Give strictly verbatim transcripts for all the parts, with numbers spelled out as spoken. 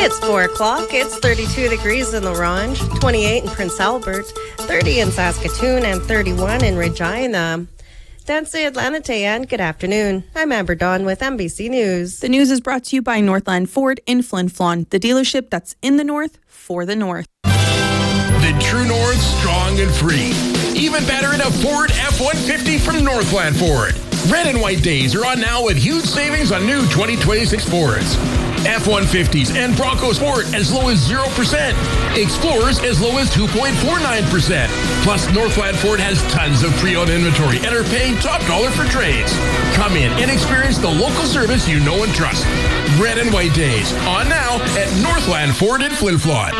It's four o'clock. It's thirty-two degrees in La Ronge, twenty-eight in Prince Albert, thirty in Saskatoon, and thirty-one in Regina. Danse Atlanta, and good afternoon. I'm Amber Dawn with N B C News. The news is brought to you by Northland Ford in Flin Flon, the dealership that's in the north for the north. The True North, strong and free. Even better in a Ford F one fifty from Northland Ford. Red and white days are on now with huge savings on new twenty twenty-six Fords. F one fifties and Bronco Sport as low as zero percent. Explorers as low as two point four nine percent. Plus, Northland Ford has tons of pre-owned inventory and are paying top dollar for trades. Come in and experience the local service you know and trust. Red and white days on now at Northland Ford in Flin Flon.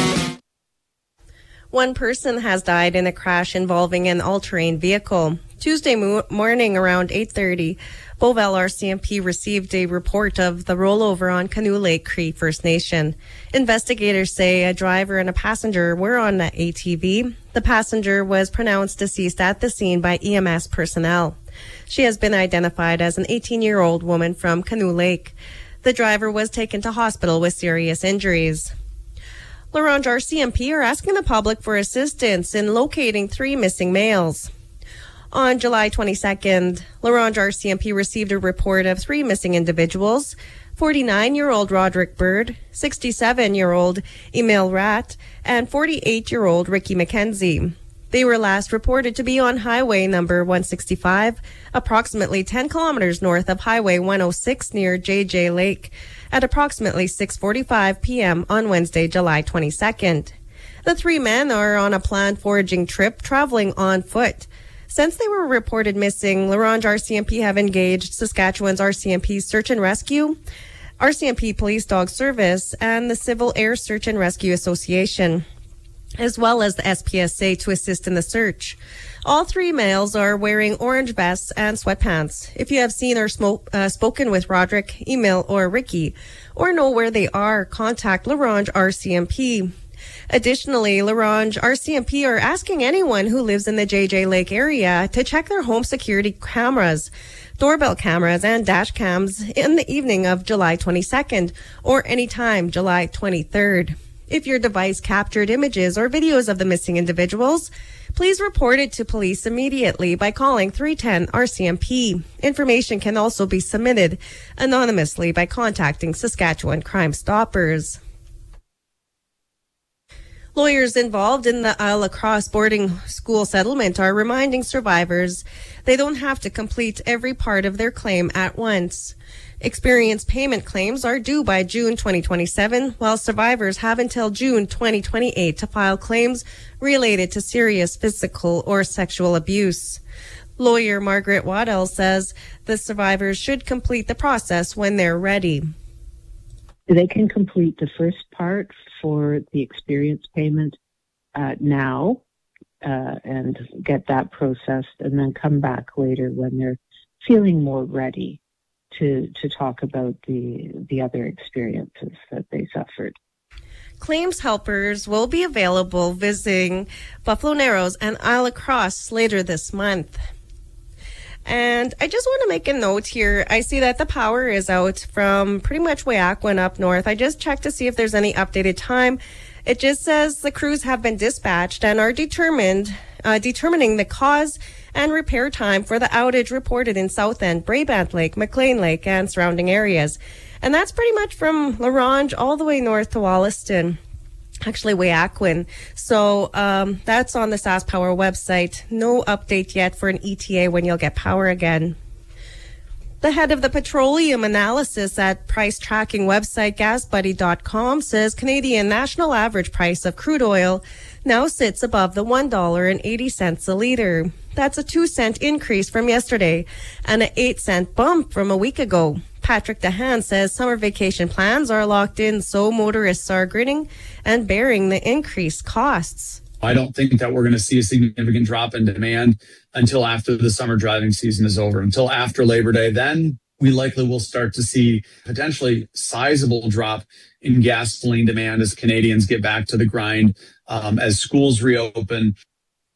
One person has died in a crash involving an all-terrain vehicle. Tuesday mo- morning around eight thirty, Beauval R C M P received a report of the rollover on Canoe Lake Cree First Nation. Investigators say a driver and a passenger were on the A T V. The passenger was pronounced deceased at the scene by E M S personnel. She has been identified as an eighteen-year-old woman from Canoe Lake. The driver was taken to hospital with serious injuries. La Ronge R C M P are asking the public for assistance in locating three missing males. On July twenty-second, La Ronge R C M P received a report of three missing individuals: forty-nine-year-old Roderick Bird, sixty-seven-year-old Emil Rat, and forty-eight-year-old Ricky McKenzie. They were last reported to be on highway number one sixty-five, approximately ten kilometers north of highway one oh six near J J Lake, at approximately six forty-five p.m. on Wednesday, July twenty-second. The three men are on a planned foraging trip traveling on foot. Since they were reported missing, La Ronge R C M P have engaged Saskatchewan's R C M P Search and Rescue, R C M P Police Dog Service, and the Civil Air Search and Rescue Association, as well as the S P S A to assist in the search. All three males are wearing orange vests and sweatpants. If you have seen or smoke, uh, spoken with Roderick, Emil, or Ricky, or know where they are, contact La Ronge R C M P. Additionally, La Ronge R C M P are asking anyone who lives in the J J Lake area to check their home security cameras, doorbell cameras, and dash cams in the evening of July twenty-second or anytime July twenty-third. If your device captured images or videos of the missing individuals, please report it to police immediately by calling three one zero R C M P. Information can also be submitted anonymously by contacting Saskatchewan Crime Stoppers. Lawyers involved in the Isle La Crosse boarding school settlement are reminding survivors they don't have to complete every part of their claim at once. Experience payment claims are due by June twenty twenty-seven, while survivors have until June twenty twenty-eight to file claims related to serious physical or sexual abuse. Lawyer Margaret Waddell says the survivors should complete the process when they're ready. They can complete the first part for the experience payment uh, now uh, and get that processed, and then come back later when they're feeling more ready to to talk about the the other experiences that they suffered. Claims helpers will be available visiting Buffalo Narrows and Isle La Crosse later this month. And I just want to make a note here. I see that the power is out from pretty much Weyakwan up north. I just checked to see if there's any updated time. It just says the crews have been dispatched and are determined, uh, determining the cause and repair time for the outage reported in South End, Brabant Lake, McLean Lake, and surrounding areas. And that's pretty much from La Ronge all the way north to Wollaston. Actually, Weyakwan. So um, that's on the SaskPower website. No update yet for an E T A when you'll get power again. The head of the petroleum analysis at price tracking website gas buddy dot com says Canadian national average price of crude oil now sits above the one dollar and eighty cents a litre. That's a two cent increase from yesterday and an eight cent bump from a week ago. Patrick DeHaan says summer vacation plans are locked in, so motorists are grinning and bearing the increased costs. I don't think that we're going to see a significant drop in demand until after the summer driving season is over, until after Labor Day. Then we likely will start to see potentially sizable drop in gasoline demand as Canadians get back to the grind, um, as schools reopen.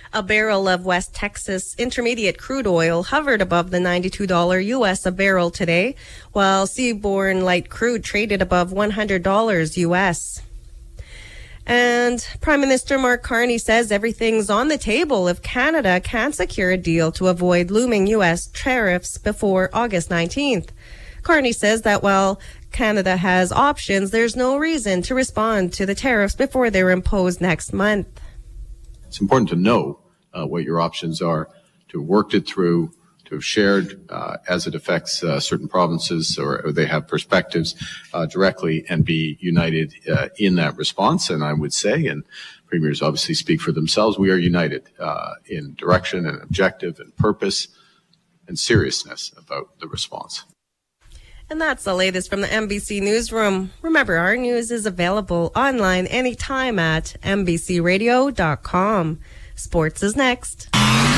A barrel of West Texas Intermediate crude oil hovered above the ninety-two dollars U S a barrel today, while seaborne light crude traded above one hundred dollars U S. And Prime Minister Mark Carney says everything's on the table if Canada can't secure a deal to avoid looming U S tariffs before August nineteenth. Carney says that while Canada has options, there's no reason to respond to the tariffs before they're imposed next month. It's important to know uh, what your options are, to have worked it through, to have shared uh, as it affects uh, certain provinces or, or they have perspectives uh, directly and be united uh, in that response. And I would say, and premiers obviously speak for themselves, we are united uh, in direction and objective and purpose and seriousness about the response. And that's the latest from the N B C Newsroom. Remember, our news is available online anytime at N B C radio dot com. Sports is next.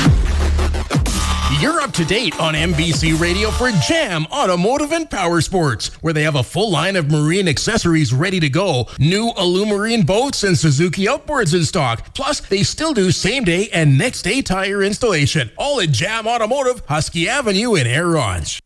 You're up to date on N B C Radio for Jam Automotive and Power Sports, where they have a full line of marine accessories ready to go. New Illumarine boats and Suzuki outboards in stock. Plus, they still do same-day and next-day tire installation. All at Jam Automotive, Husky Avenue in Air Ronge.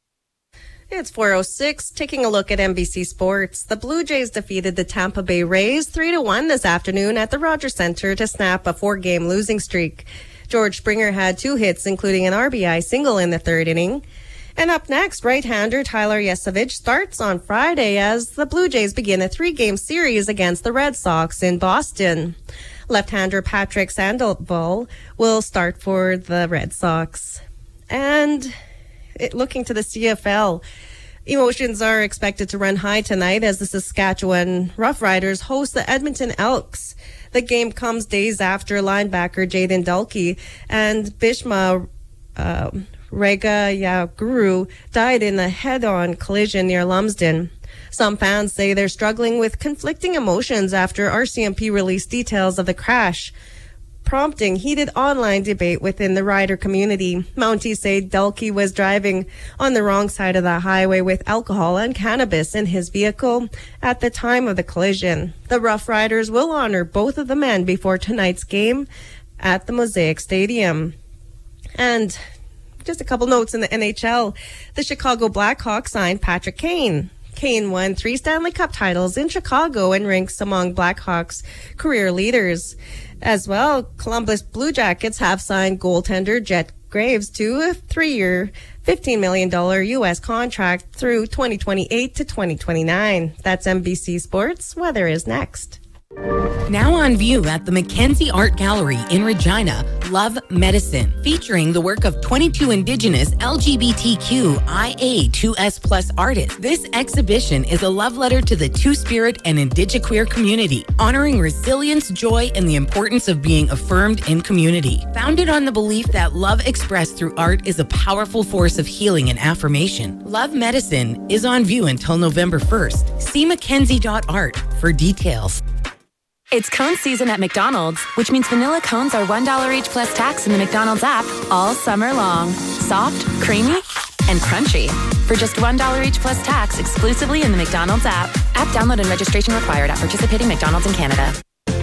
It's four oh six. Taking a look at N B C Sports. The Blue Jays defeated the Tampa Bay Rays three to one this afternoon at the Rogers Centre to snap a four-game losing streak. George Springer had two hits, including an R B I single in the third inning. And up next, right-hander Tyler Yesovich starts on Friday as the Blue Jays begin a three-game series against the Red Sox in Boston. Left-hander Patrick Sandoval will start for the Red Sox. And it, looking to the C F L, emotions are expected to run high tonight as the Saskatchewan Roughriders host the Edmonton Elks. The game comes days after linebacker Jaden Dulkey and Bishma uh, Regayaguru died in a head-on collision near Lumsden. Some fans say they're struggling with conflicting emotions after R C M P released details of the crash, prompting heated online debate within the rider community. Mounties say Dulkey was driving on the wrong side of the highway with alcohol and cannabis in his vehicle at the time of the collision. The Rough Riders will honor both of the men before tonight's game at the Mosaic Stadium. And just a couple notes in the N H L. The Chicago Blackhawks signed Patrick Kane. Kane won three Stanley Cup titles in Chicago and ranks among Blackhawks' career leaders. As well, Columbus Blue Jackets have signed goaltender Jet Graves to a three-year, fifteen million dollars U S contract through twenty twenty-eight to twenty twenty-nine. That's N B C Sports. Weather is next. Now on view at the Mackenzie Art Gallery in Regina, Love Medicine, featuring the work of twenty-two Indigenous L G B T Q I A two S plus artists. This exhibition is a love letter to the Two-Spirit and Indigiqueer community, honoring resilience, joy, and the importance of being affirmed in community. Founded on the belief that love expressed through art is a powerful force of healing and affirmation, Love Medicine is on view until November first. See mackenzie dot art for details. It's cone season at McDonald's, which means vanilla cones are one dollar each plus tax in the McDonald's app all summer long. Soft, creamy, and crunchy. For just one dollar each plus tax exclusively in the McDonald's app. App download and registration required at participating McDonald's in Canada.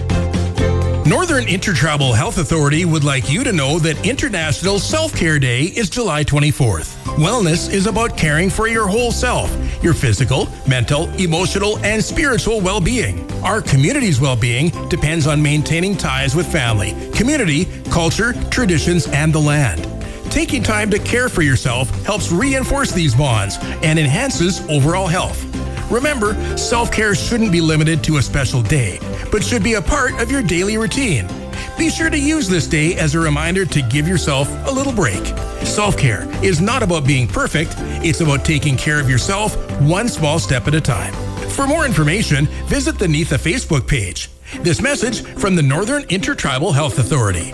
Northern Intertribal Health Authority would like you to know that International Self-Care Day is July twenty-fourth. Wellness is about caring for your whole self, your physical, mental, emotional, and spiritual well-being. Our community's well-being depends on maintaining ties with family, community, culture, traditions, and the land. Taking time to care for yourself helps reinforce these bonds and enhances overall health. Remember, self-care shouldn't be limited to a special day, but should be a part of your daily routine. Be sure to use this day as a reminder to give yourself a little break. Self-care is not about being perfect, it's about taking care of yourself one small step at a time. For more information, visit the N I T H A Facebook page. This message from the Northern Intertribal Health Authority.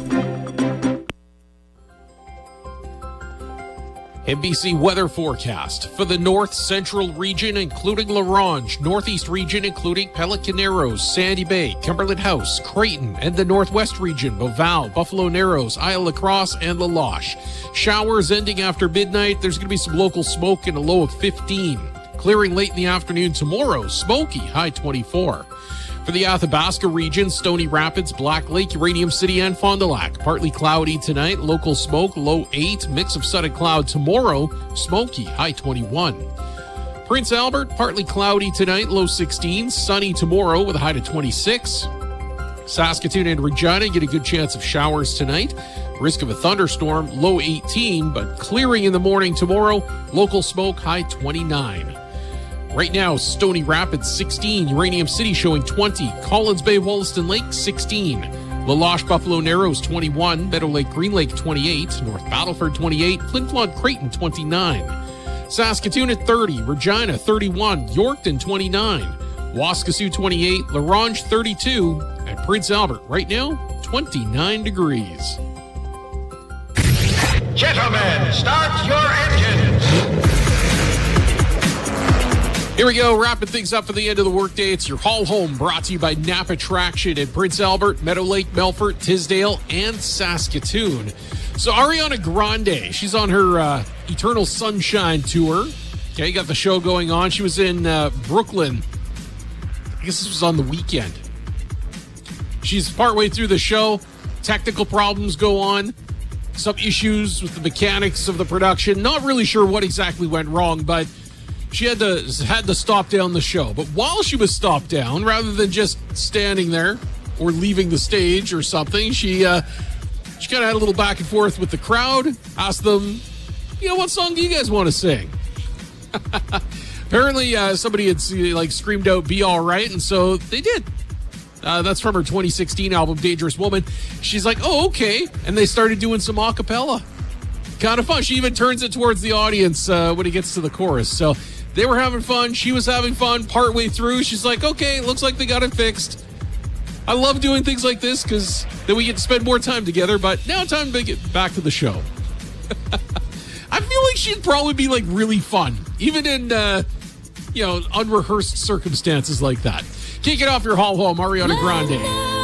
N B C weather forecast for the north central region, including La Ronge, northeast region, including Pelican Narrows, Sandy Bay, Cumberland House, Creighton, and the northwest region, Beauval, Buffalo Narrows, Isle La Crosse, and La Loche. Showers ending after midnight. There's going to be some local smoke and a low of fifteen. Clearing late in the afternoon tomorrow, smoky, high twenty-four. For the Athabasca region, Stony Rapids, Black Lake, Uranium City, and Fond du Lac. Partly cloudy tonight, local smoke, low eight, mix of sun and cloud tomorrow, smoky, high twenty-one. Prince Albert, partly cloudy tonight, low sixteen, sunny tomorrow with a high to twenty-six. Saskatoon and Regina get a good chance of showers tonight. Risk of a thunderstorm, low eighteen, but clearing in the morning tomorrow, local smoke, high twenty-nine. Right now, Stony Rapids, sixteen. Uranium City showing twenty. Collins Bay, Wollaston Lake, sixteen. La Loche, Buffalo Narrows, twenty-one. Meadow Lake, Green Lake, twenty-eight. North Battleford, twenty-eight. Flin Flon, Creighton, twenty-nine. Saskatoon at thirty. Regina, thirty-one. Yorkton, twenty-nine. Waskesiu, twenty-eight. La Ronge, thirty-two. And Prince Albert, right now, twenty-nine degrees. Gentlemen, start your engines. Here we go, wrapping things up for the end of the workday. It's your haul home, brought to you by Napa Traction in Prince Albert, Meadow Lake, Melfort, Tisdale, and Saskatoon. So Ariana Grande, she's on her uh, Eternal Sunshine tour. Okay, got the show going on. She was in uh, Brooklyn. I guess this was on the weekend. She's partway through the show. Technical problems go on. Some issues with the mechanics of the production. Not really sure what exactly went wrong, but she had to had to stop down the show. But while she was stopped down, rather than just standing there or leaving the stage or something, she uh, she kind of had a little back and forth with the crowd. Asked them, you know, what song do you guys want to sing? Apparently, uh, somebody had like screamed out, "Be All Right," and so they did. Uh, that's from her twenty sixteen album, Dangerous Woman. She's like, oh, okay. And they started doing some a cappella. Kind of fun. She even turns it towards the audience uh, when it gets to the chorus. So they were having fun. She was having fun. Partway through, she's like, okay, looks like they got it fixed. I love doing things like this because then we get to spend more time together. But now time to get back to the show. I feel like she'd probably be like really fun, even in, uh, you know, unrehearsed circumstances like that. Kick it off your haul home, Ariana Grande.